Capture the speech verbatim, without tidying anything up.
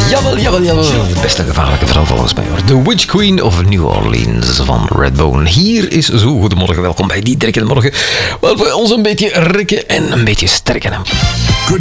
Jawel, jawel, jawel. Beste gevaarlijke vrouw volgens mij hoor. The Witch Queen of New Orleans van Redbone. Hier is zo. Goedemorgen, welkom bij Die Drik in de Morgen. Waar we ons een beetje rekken en een beetje sterken.